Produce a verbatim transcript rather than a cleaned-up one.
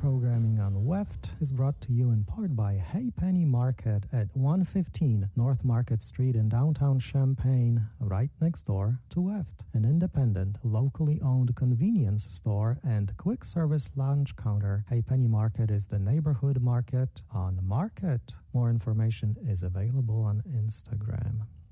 programming on W E F T is brought to you in part by Hey Penny Market at one fifteen North Market Street in downtown Champaign, right next door to W E F T, an independent, locally owned convenience store and quick service lunch counter. Hey Penny Market is the neighborhood market on Market. More information is available on Instagram.